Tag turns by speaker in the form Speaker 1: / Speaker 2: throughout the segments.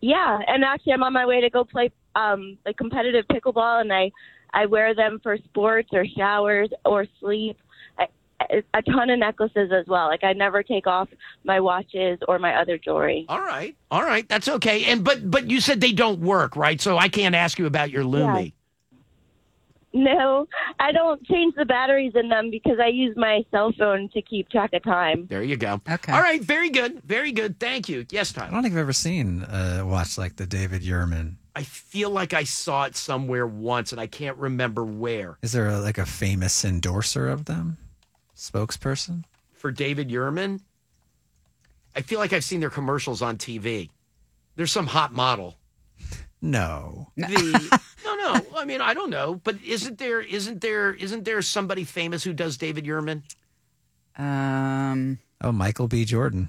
Speaker 1: Yeah, and actually, I'm on my way to go play like competitive pickleball, and I wear them for sports or showers or sleep. A ton of necklaces as well. Like I never take off my watches or my other jewelry.
Speaker 2: All right, that's okay. And but you said they don't work, right? So I can't ask you about your Lumi.
Speaker 1: No, I don't change the batteries in them because I use my cell phone to keep track of time.
Speaker 2: There you go.
Speaker 3: Okay.
Speaker 2: All right, very good, very good. Thank you. Yes, Tyler.
Speaker 4: I don't think I've ever seen a watch like the David Yurman.
Speaker 2: I feel like I saw it somewhere once, and I can't remember where.
Speaker 4: Is there like a famous endorser of them? Spokesperson?
Speaker 2: For David Yurman? I feel like I've seen their commercials on TV. There's some hot model.
Speaker 4: No.
Speaker 2: No. I mean, I don't know, but isn't there somebody famous who does David Yurman?
Speaker 4: Michael B. Jordan.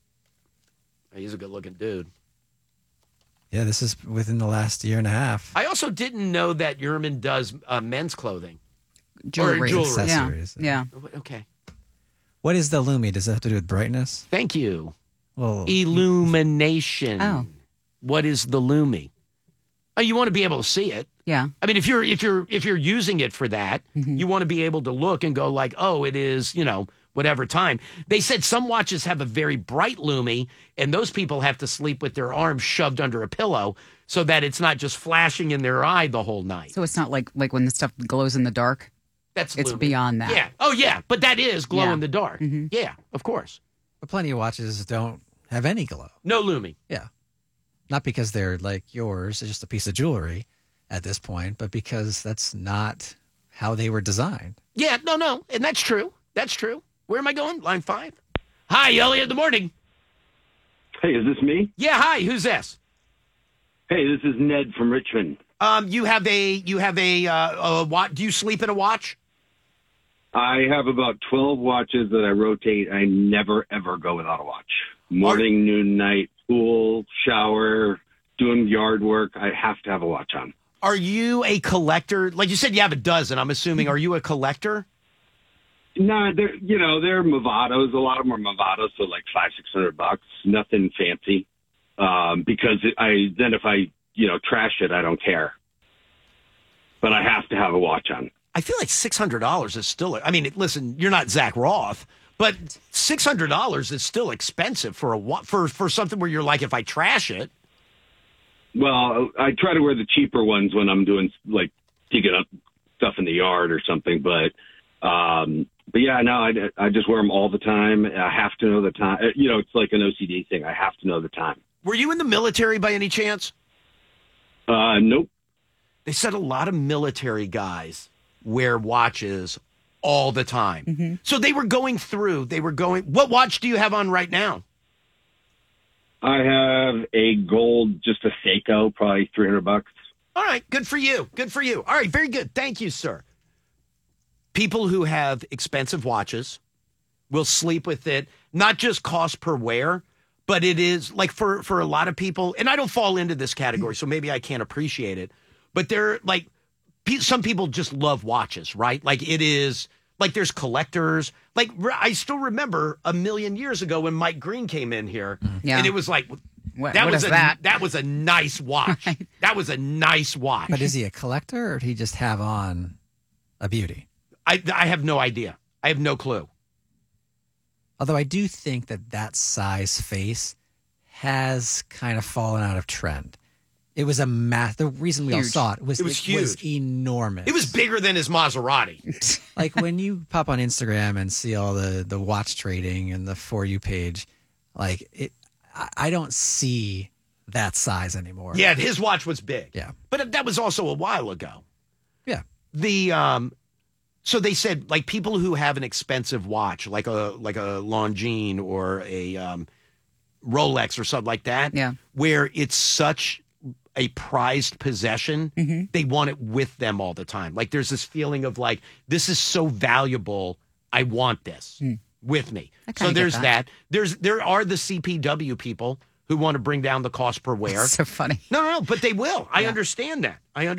Speaker 2: He's a good-looking dude.
Speaker 4: Yeah, this is within the last year and a half.
Speaker 2: I also didn't know that Yurman does men's clothing.
Speaker 3: Jewelry.
Speaker 2: Or jewelry.
Speaker 4: Accessories.
Speaker 3: Yeah.
Speaker 2: Okay.
Speaker 4: What is the Lumi? Does it have to do with brightness?
Speaker 2: Thank you.
Speaker 4: Well,
Speaker 2: Illumination.
Speaker 3: Oh.
Speaker 2: What is the Lumi? Oh, you want to be able to see it.
Speaker 3: Yeah.
Speaker 2: I mean, if you're using it for that, you want to be able to look and go like, oh, it is, whatever time. They said some watches have a very bright Lumi, and those people have to sleep with their arms shoved under a pillow so that it's not just flashing in their eye the whole night.
Speaker 3: So it's not like when the stuff glows in the dark?
Speaker 2: It's
Speaker 3: Lumi. Beyond that.
Speaker 2: Yeah. Oh, yeah. But that is glow in the dark. Mm-hmm. Yeah, of course.
Speaker 4: But plenty of watches don't have any glow.
Speaker 2: No Lumi.
Speaker 4: Yeah. Not because they're like yours, it's just a piece of jewelry at this point, but because that's not how they were designed.
Speaker 2: Yeah, no. And that's true. That's true. Where am I going? Line 5. Hi, Elliot. Good morning.
Speaker 5: Hey, is this me?
Speaker 2: Yeah, hi. Who's this?
Speaker 5: Hey, this is Ned from Richmond.
Speaker 2: You have a watch. Do you sleep in a watch?
Speaker 5: I have about 12 watches that I rotate. I never, ever go without a watch. Morning, noon, night, pool, shower, doing yard work. I have to have a watch on.
Speaker 2: Are you a collector? Like you said, you have a dozen. I'm assuming. Are you a collector?
Speaker 5: No, they're Movados. A lot of them are Movados, so like $500-600. Nothing fancy. Because if I trash it, I don't care. But I have to have a watch on.
Speaker 2: I feel like $600 is still. I mean, listen, you're not Zach Roth, but $600 is still expensive for something where you're like, if I trash it.
Speaker 5: Well, I try to wear the cheaper ones when I'm doing like digging up stuff in the yard or something. But yeah, no, I just wear them all the time. I have to know the time. It's like an OCD thing. I have to know the time.
Speaker 2: Were you in the military by any chance?
Speaker 5: Nope.
Speaker 2: They said a lot of military guys wear watches all the time. Mm-hmm. So they were going. What watch do you have on right now?
Speaker 5: I have a gold, just a Seiko, probably $300.
Speaker 2: All right. Good for you. All right. Very good. Thank you, sir. People who have expensive watches will sleep with it, not just cost per wear, but it is like for a lot of people, and I don't fall into this category, so maybe I can't appreciate it, but they're like, some people just love watches, right? Like it is, like there's collectors. Like I still remember a million years ago when Mike Green came in here, and it was like, that was a nice watch. Right. That was a nice watch.
Speaker 4: But is he a collector or did he just have on a beauty?
Speaker 2: I have no idea. I have no clue.
Speaker 4: Although I do think that size face has kind of fallen out of trend. It was the reason we all saw it was huge. Was enormous.
Speaker 2: It was bigger than his Maserati.
Speaker 4: Like when you pop on Instagram and see all the watch trading and the For You page, like I don't see that size anymore.
Speaker 2: Yeah, his watch was big.
Speaker 4: Yeah.
Speaker 2: But that was also a while ago.
Speaker 4: Yeah.
Speaker 2: So they said like people who have an expensive watch, like a Longines or a Rolex or something like that, where it's such a prized possession, they want it with them all the time. Like there's this feeling of like, this is so valuable, I want this with me. So there's that. There are the CPW people who want to bring down the cost per wear.
Speaker 3: That's so funny.
Speaker 2: No, but they will. I understand that.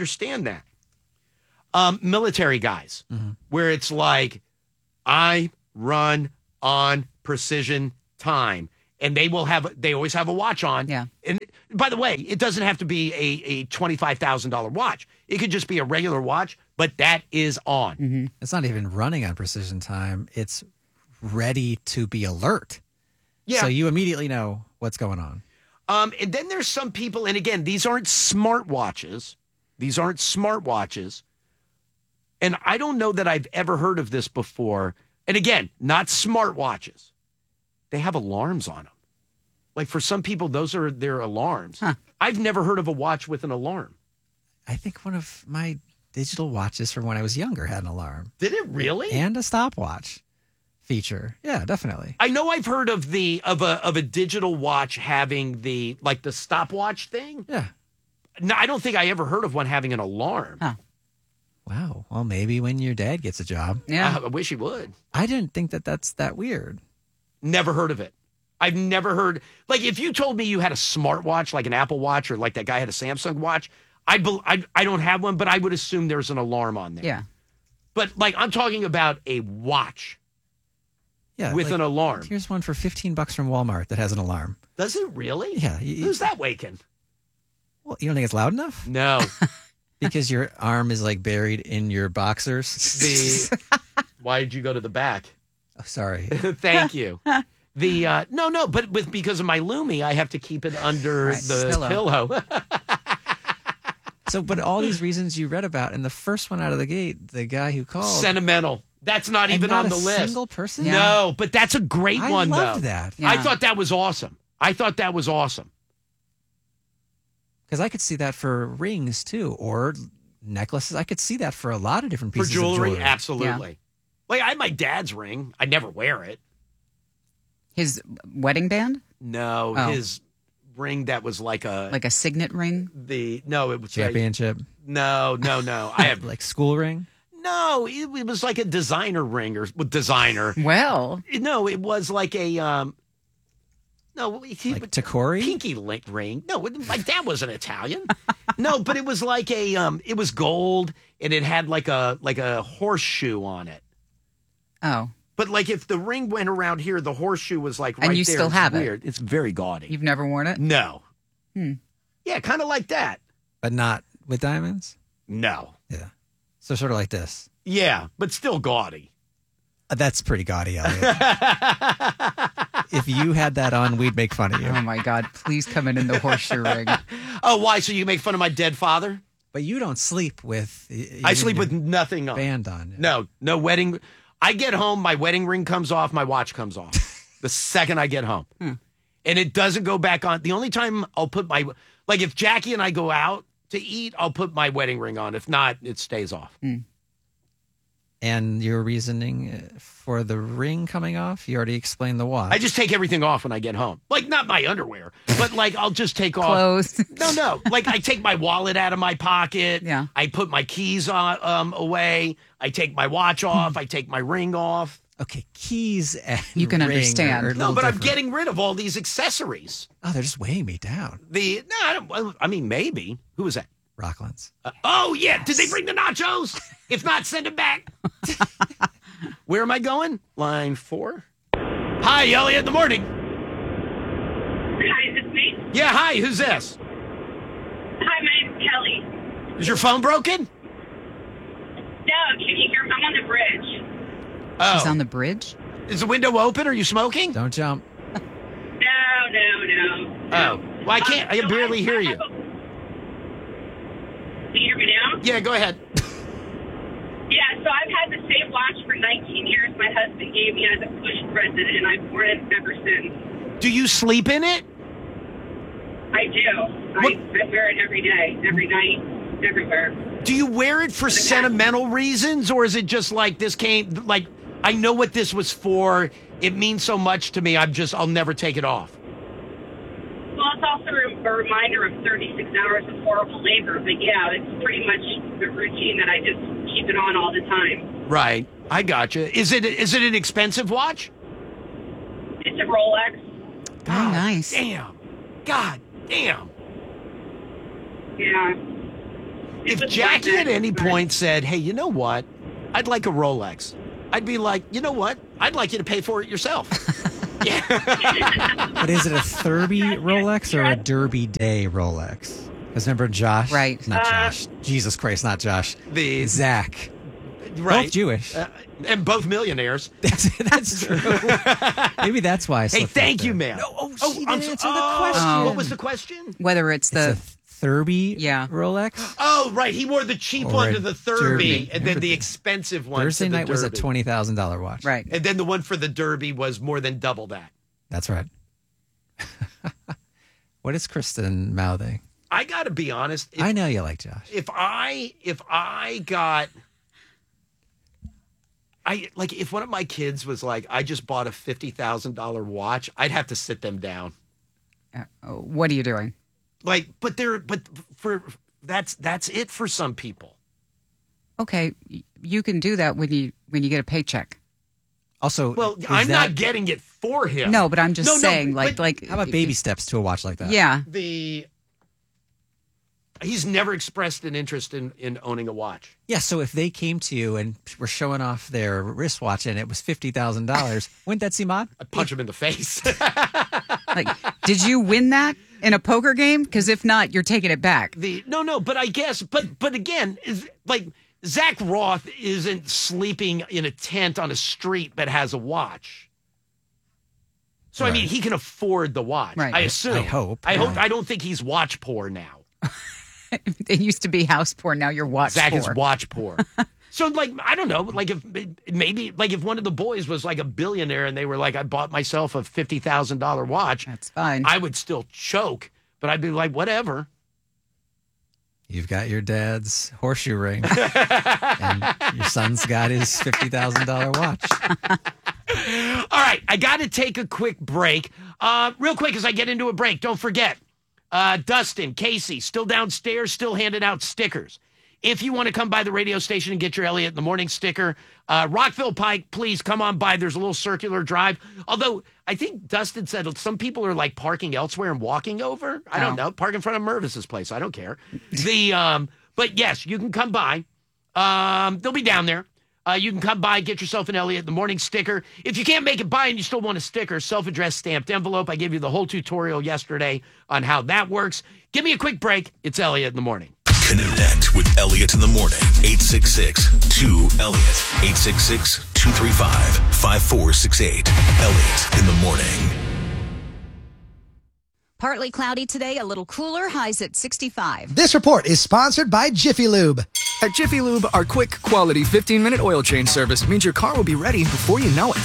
Speaker 2: Military guys, where it's like, I run on precision time. And they always have a watch on.
Speaker 3: Yeah.
Speaker 2: And by the way, it doesn't have to be a $25,000 watch. It could just be a regular watch, but that is on.
Speaker 3: Mm-hmm.
Speaker 4: It's not even running on precision time. It's ready to be alert.
Speaker 2: Yeah.
Speaker 4: So you immediately know what's going on.
Speaker 2: And then there's some people, and again, these aren't smartwatches. These aren't smartwatches. And I don't know that I've ever heard of this before. And again, not smartwatches. They have alarms on them. Like for some people, those are their alarms.
Speaker 3: Huh.
Speaker 2: I've never heard of a watch with an alarm.
Speaker 4: I think one of my digital watches from when I was younger had an alarm.
Speaker 2: Did it really?
Speaker 4: And a stopwatch feature. Yeah, definitely.
Speaker 2: I know I've heard of a digital watch having the stopwatch thing.
Speaker 4: Yeah.
Speaker 2: No, I don't think I ever heard of one having an alarm.
Speaker 3: Huh.
Speaker 4: Wow. Well, maybe when your dad gets a job.
Speaker 3: Yeah.
Speaker 2: I wish he would.
Speaker 4: I didn't think that that's that weird.
Speaker 2: Never heard of it. I've never heard. Like, if you told me you had a smartwatch, like an Apple Watch, or like that guy had a Samsung watch, I don't have one, but I would assume there's an alarm on there.
Speaker 3: Yeah.
Speaker 2: But like, I'm talking about a watch
Speaker 4: Yeah.
Speaker 2: with an alarm.
Speaker 4: Here's one for $15 from Walmart that has an alarm.
Speaker 2: Does it really?
Speaker 4: Yeah.
Speaker 2: Who's that waking?
Speaker 4: Well, you don't think it's loud enough?
Speaker 2: No.
Speaker 4: Because your arm is like buried in your boxers.
Speaker 2: Why did you go to the back?
Speaker 4: Oh, sorry.
Speaker 2: Thank you. But because of my Lumi, I have to keep it under the pillow.
Speaker 4: So, but all these reasons you read about, and the first one out of the gate, the guy who called.
Speaker 2: Sentimental. That's not even
Speaker 4: not
Speaker 2: on the
Speaker 4: a
Speaker 2: list.
Speaker 4: Single person?
Speaker 3: Yeah.
Speaker 2: No, but that's a great one, though.
Speaker 4: I loved that.
Speaker 3: Yeah.
Speaker 2: I thought that was awesome.
Speaker 4: Because I could see that for rings, too, or necklaces. I could see that for a lot of different
Speaker 2: For
Speaker 4: pieces
Speaker 2: jewelry,
Speaker 4: of jewelry.
Speaker 2: absolutely. Like, I had my dad's ring. I never wear it.
Speaker 3: His wedding band?
Speaker 2: No,
Speaker 3: Oh.
Speaker 2: his ring that was like
Speaker 3: Like a signet ring?
Speaker 2: it was
Speaker 4: Championship.
Speaker 2: no. I have
Speaker 4: Like school ring.
Speaker 2: no. It was like a designer ring or designer.
Speaker 3: Well,
Speaker 2: No, it was like a
Speaker 4: Like Takori?
Speaker 2: pinky link ring. No, my dad wasn't Italian. No, but it was like it was gold and it had like a horseshoe on it.
Speaker 3: oh,
Speaker 2: But like if the ring went around here, the horseshoe was like right
Speaker 3: And you
Speaker 2: there.
Speaker 3: still
Speaker 2: It's
Speaker 3: have it?
Speaker 2: weird. It's very gaudy.
Speaker 3: you've never worn it?
Speaker 2: No.
Speaker 3: Hmm.
Speaker 2: Yeah, kind of like that.
Speaker 4: But not with diamonds?
Speaker 2: No.
Speaker 4: Yeah. So sort of like this.
Speaker 2: Yeah, but still gaudy.
Speaker 4: That's pretty gaudy, Elliot. If you had that on, we'd make fun of you.
Speaker 3: Oh my God! Please come in the horseshoe ring.
Speaker 2: Oh, why? So you make fun of my dead father?
Speaker 4: But you don't sleep with.
Speaker 2: I sleep with nothing on.
Speaker 4: band on.
Speaker 2: No wedding. I get home, my wedding ring comes off, my watch comes off the second I get home. And it doesn't go back on. The only time I'll put like if Jackie and I go out to eat, I'll put my wedding ring on. If not, it stays off.
Speaker 4: And your reasoning for the ring coming off, you already explained the watch.
Speaker 2: I just take everything off when I get home. Like, not my underwear, but like I'll just take off.
Speaker 3: Clothes.
Speaker 2: No. Like I take my wallet out of my pocket.
Speaker 3: Yeah.
Speaker 2: I put my keys away. I take my watch off. I take my ring off.
Speaker 4: Okay, keys and
Speaker 3: You can
Speaker 4: ring
Speaker 3: understand.
Speaker 4: are a
Speaker 2: No,
Speaker 4: little
Speaker 2: but I'm
Speaker 4: different.
Speaker 2: getting rid of all these accessories.
Speaker 4: Oh, they're just weighing me down.
Speaker 2: I mean, maybe. Who was that?
Speaker 4: Rocklands.
Speaker 2: Oh, yeah. Did they bring the nachos? If not, send them back. Where am I going? Line 4. Hi, Elliot, in the morning.
Speaker 6: Hi, is this me?
Speaker 2: Yeah, hi. Who's this?
Speaker 6: Hi, my name's Kelly.
Speaker 2: Is your phone broken?
Speaker 6: No, can you hear me? I'm on the bridge.
Speaker 2: Oh.
Speaker 3: She's on the bridge.
Speaker 2: Is the window open? Are you smoking?
Speaker 4: Don't jump.
Speaker 6: No.
Speaker 2: Oh. Well, I can't. I can barely hear you.
Speaker 6: Can you hear me now?
Speaker 2: Yeah, go ahead.
Speaker 6: Yeah, so I've had the same watch for 19 years. My husband gave me as a push present, and I've worn it ever since.
Speaker 2: Do you sleep in it?
Speaker 6: I do. I wear it every day, every night, everywhere.
Speaker 2: Do you wear it for sentimental reasons, or is it just like this came, like, I know what this was for, it means so much to me, I'll never take it off?
Speaker 6: Well, it's also a reminder of 36 hours of horrible labor, but yeah, it's pretty much the routine that I just keep it on all the time.
Speaker 2: Right. I gotcha. Is it an expensive watch?
Speaker 6: It's a Rolex.
Speaker 3: Oh, nice.
Speaker 2: Damn. God damn.
Speaker 6: Yeah.
Speaker 2: If Jackie at any point said, hey, you know what? I'd like a Rolex. I'd be like, you know what? I'd like you to pay for it yourself.
Speaker 4: But is it a Thurby Rolex or a Derby Day Rolex? Because remember Josh?
Speaker 3: Right.
Speaker 4: Not Josh. Jesus Christ, not Josh.
Speaker 2: Right.
Speaker 4: Zach. Both Jewish.
Speaker 2: And both millionaires.
Speaker 4: That's true. Maybe that's why I
Speaker 2: Hey,
Speaker 4: slipped
Speaker 2: thank
Speaker 4: up
Speaker 2: you,
Speaker 4: there.
Speaker 2: ma'am.
Speaker 4: No, she didn't answer the question.
Speaker 2: What was the question?
Speaker 3: Whether it's the
Speaker 4: It's a Thurby Rolex?
Speaker 2: Oh, right. He wore the cheap
Speaker 4: Or
Speaker 2: one
Speaker 4: a
Speaker 2: to the Thurby,
Speaker 4: Derby.
Speaker 2: and then the expensive one
Speaker 4: Thursday
Speaker 2: to the
Speaker 4: night was a
Speaker 2: Derby.
Speaker 4: $20,000 watch.
Speaker 3: right.
Speaker 2: And then the one for the Derby was more than double that.
Speaker 4: That's right. What is Kristen mouthing?
Speaker 2: I got to be honest.
Speaker 4: I know you like Josh.
Speaker 2: If I got... if one of my kids was like, I just bought a $50,000 watch, I'd have to sit them down.
Speaker 3: What are you doing?
Speaker 2: That's it for some people.
Speaker 3: Okay, you can do that when you get a paycheck.
Speaker 4: Also,
Speaker 2: Well, I'm not getting it for him.
Speaker 3: No, but I'm just
Speaker 2: No,
Speaker 3: saying,
Speaker 2: but
Speaker 3: like.
Speaker 4: How about baby steps to a watch like that?
Speaker 3: Yeah.
Speaker 2: He's never expressed an interest in owning a watch.
Speaker 4: Yeah, so if they came to you and were showing off their wristwatch and it was $50,000, wouldn't that seem odd?
Speaker 2: I'd punch him in the face.
Speaker 3: Like, did you win that in a poker game? Because if not, you're taking it back.
Speaker 2: No, but I guess, but again, Zach Roth isn't sleeping in a tent on a street that has a watch. So,
Speaker 4: Right.
Speaker 2: I mean, he can afford the watch.
Speaker 3: Right.
Speaker 2: I assume.
Speaker 4: I hope.
Speaker 2: I don't think he's watch poor now.
Speaker 3: It used to be house poor. Now you're watch
Speaker 2: Zach
Speaker 3: poor.
Speaker 2: is watch poor. So, I don't know. If one of the boys was like a billionaire and they were like, I bought myself a $50,000 watch.
Speaker 3: That's fine.
Speaker 2: I would still choke, but I'd be like, whatever.
Speaker 4: You've got your dad's horseshoe ring, and your son's got his $50,000 watch.
Speaker 2: All right, I got to take a quick break. Real quick as I get into a break, don't forget, Dustin, Casey, still downstairs, still handing out stickers. If you want to come by the radio station and get your Elliot in the Morning sticker, Rockville Pike, please come on by. There's a little circular drive. Although I think Dustin said some people are like parking elsewhere and walking over. I don't know. Park in front of Mervis's place. I don't care. But yes, you can come by. They'll be down there. You can come by, get yourself an Elliot in the Morning sticker. If you can't make it by and you still want a sticker, self-addressed stamped envelope. I gave you the whole tutorial yesterday on how that works. Give me a quick break. It's Elliot in the Morning.
Speaker 7: Connect with Elliot in the Morning. 866-2-ELLIOT. 866-235-5468. Elliot in the Morning.
Speaker 8: Partly cloudy today, a little cooler, highs at 65.
Speaker 9: This report is sponsored by Jiffy Lube.
Speaker 10: At Jiffy Lube, our quick, quality 15-minute oil change service means your car will be ready before you know it.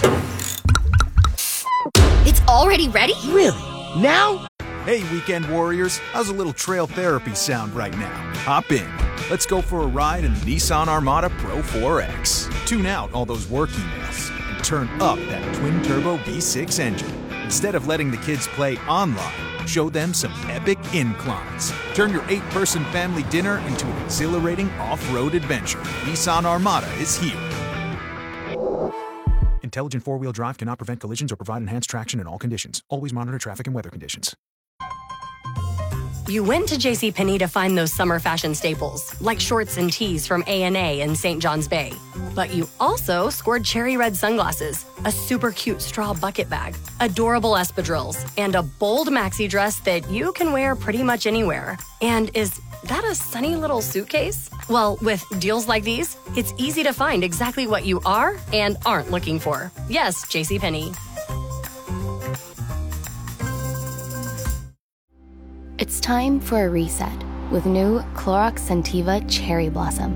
Speaker 8: It's already ready?
Speaker 9: Really? Now?
Speaker 11: Hey, weekend warriors, how's a little trail therapy sound right now? Hop in. Let's go for a ride in the Nissan Armada Pro 4X. Tune out all those work emails and turn up that twin-turbo V6 engine. Instead of letting the kids play online, show them some epic inclines. Turn your 8-person family dinner into an exhilarating off-road adventure. Nissan Armada is here. Intelligent four-wheel drive cannot prevent collisions or provide enhanced traction in all conditions. Always monitor traffic and weather conditions.
Speaker 12: You went to JCPenney to find those summer fashion staples, like shorts and tees from A&A and St. John's Bay. But you also scored cherry red sunglasses, a super cute straw bucket bag, adorable espadrilles, and a bold maxi dress that you can wear pretty much anywhere. And is that a sunny little suitcase? Well, with deals like these, it's easy to find exactly what you are and aren't looking for. Yes, JCPenney.
Speaker 13: It's time for a reset with new Clorox Scentiva Cherry Blossom.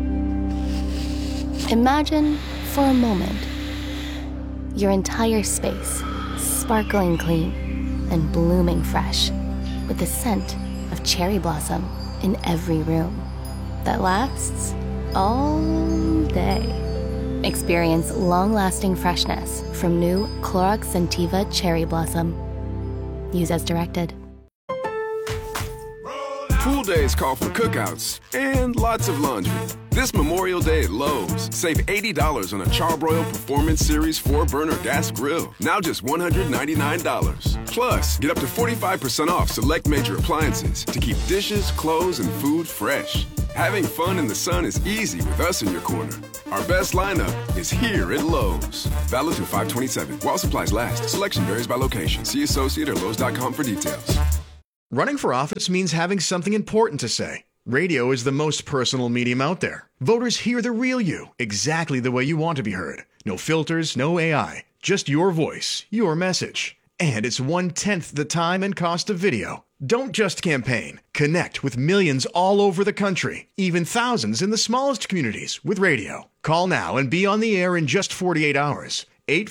Speaker 13: Imagine, for a moment, your entire space sparkling clean and blooming fresh with the scent of cherry blossom in every room that lasts all day. Experience long-lasting freshness from new Clorox Scentiva Cherry Blossom. Use as directed.
Speaker 14: Pool days call for cookouts and lots of laundry. This Memorial Day at Lowe's, save $80 on a Charbroil Performance Series 4-burner gas grill. Now just $199. Plus, get up to 45% off select major appliances to keep dishes, clothes, and food fresh. Having fun in the sun is easy with us in your corner. Our best lineup is here at Lowe's. Valid through 5/27. While supplies last. Selection varies by location. See associate or Lowe's.com for details.
Speaker 15: Running for office means having something important to say. Radio is the most personal medium out there. Voters hear the real you, exactly the way you want to be heard. No filters, no AI. Just your voice, your message. And it's 1/10 the time and cost of video. Don't just campaign. Connect with millions all over the country, even thousands in the smallest communities with radio. Call now and be on the air in just 48 hours.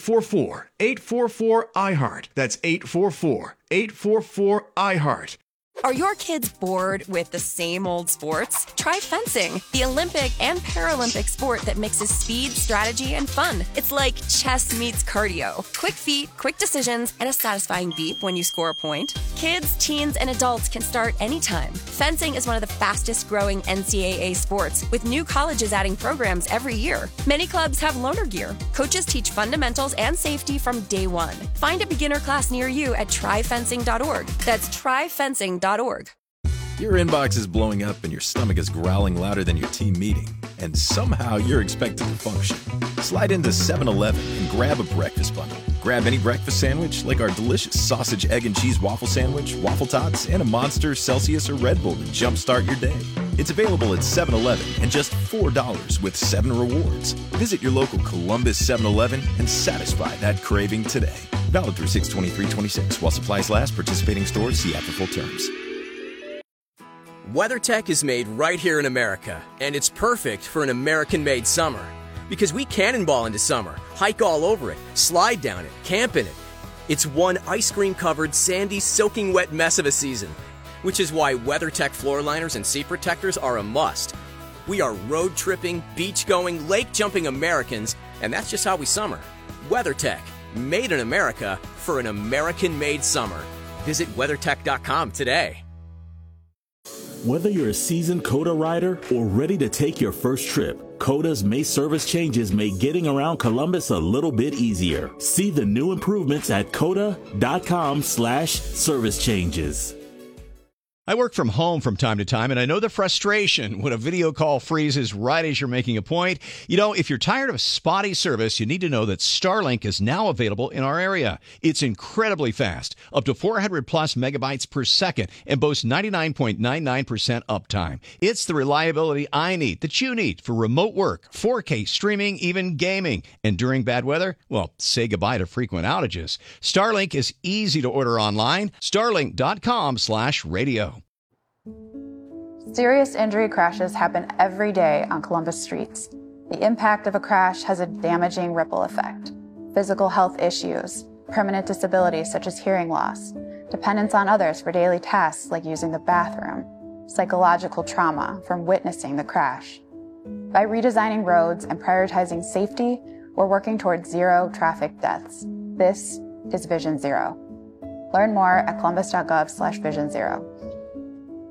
Speaker 15: 844-844-iHeart. That's 844-844-iHeart.
Speaker 16: Are your kids bored with the same old sports? Try fencing, the Olympic and Paralympic sport that mixes speed, strategy, and fun. It's like chess meets cardio. Quick feet, quick decisions, and a satisfying beep when you score a point. Kids, teens, and adults can start anytime. Fencing is one of the fastest growing NCAA sports, with new colleges adding programs every year. Many clubs have loaner gear. Coaches teach fundamentals and safety from day one. Find a beginner class near you at tryfencing.org. That's tryfencing.org.
Speaker 17: Your inbox is blowing up and your stomach is growling louder than your team meeting, and somehow you're expected to function. Slide into 7-Eleven and grab a breakfast bundle. Grab any breakfast sandwich like our delicious sausage, egg, and cheese waffle sandwich, waffle tots, and a Monster, Celsius, or Red Bull to jumpstart your day. It's available at 7-Eleven and just $4 with 7 rewards. Visit your local Columbus 7-Eleven and satisfy that craving today. Valid through 6/23/26. While supplies last, participating stores see after full terms.
Speaker 18: WeatherTech is made right here in America, and it's perfect for an American-made summer. Because we cannonball into summer, hike all over it, slide down it, camp in it. It's one ice cream-covered, sandy, soaking wet mess of a season, which is why WeatherTech floor liners and seat protectors are a must. We are road-tripping, beach-going, lake-jumping Americans, and that's just how we summer. WeatherTech, made in America for an American-made summer. Visit WeatherTech.com today.
Speaker 19: Whether you're a seasoned COTA rider or ready to take your first trip, COTA's May service changes make getting around Columbus a little bit easier. See the new improvements at COTA.com/service changes.
Speaker 20: I work from home from time to time, and I know the frustration when a video call freezes right as you're making a point. You know, if you're tired of spotty service, you need to know that Starlink is now available in our area. It's incredibly fast, up to 400 plus megabytes per second, and boasts 99.99% uptime. It's the reliability I need, that you need, for remote work, 4K streaming, even gaming. And during bad weather, well, say goodbye to frequent outages. Starlink is easy to order online. Starlink.com/radio.
Speaker 21: Serious injury crashes happen every day on Columbus streets. The impact of a crash has a damaging ripple effect. Physical health issues, permanent disabilities such as hearing loss, dependence on others for daily tasks like using the bathroom, psychological trauma from witnessing the crash. By redesigning roads and prioritizing safety, we're working towards zero traffic deaths. This is Vision Zero. Learn more at columbus.gov/Vision Zero.